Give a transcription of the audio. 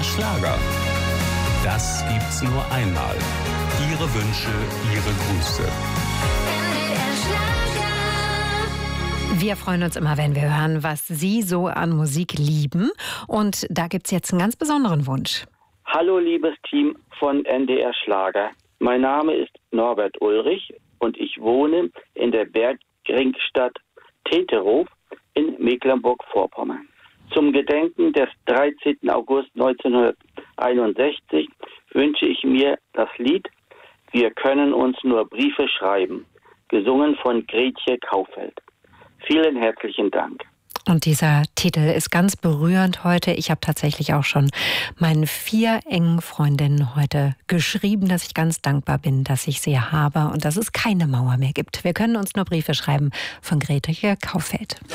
NDR Schlager. Das gibt's nur einmal. Ihre Wünsche, Ihre Grüße. Wir freuen uns immer, wenn wir hören, was Sie so an Musik lieben. Und da gibt's jetzt einen ganz besonderen Wunsch. Hallo liebes Team von NDR Schlager. Mein Name ist Norbert Ulrich und ich wohne in der Bergringstadt Teterow in Mecklenburg-Vorpommern. Zum Gedenken des 13. August 1961 wünsche ich mir das Lied Wir können uns nur Briefe schreiben, gesungen von Gretje Kaufeld. Vielen herzlichen Dank. Und dieser Titel ist ganz berührend heute. Ich habe tatsächlich auch schon meinen 4 engen Freundinnen heute geschrieben, dass ich ganz dankbar bin, dass ich sie habe und dass es keine Mauer mehr gibt. Wir können uns nur Briefe schreiben von Gretje Kaufeld.